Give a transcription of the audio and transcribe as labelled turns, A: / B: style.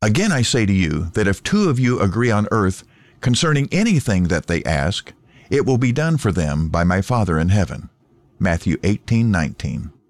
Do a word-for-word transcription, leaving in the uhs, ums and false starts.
A: Again I say to you that if two of you agree on earth concerning anything that they ask, it will be done for them by my Father in heaven. Matthew eighteen nineteen.